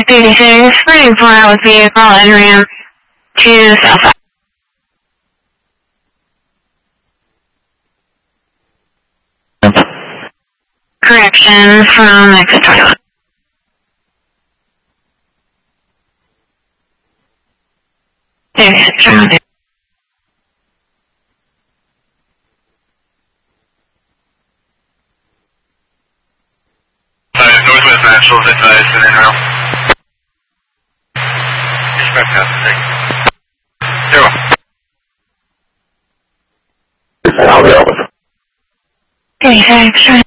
56, running 4 out with vehicle and ramp to south. Correction from exit 21. Exit 21. Northwest National, advised in and out. Express out, 0. I'll be over. 36,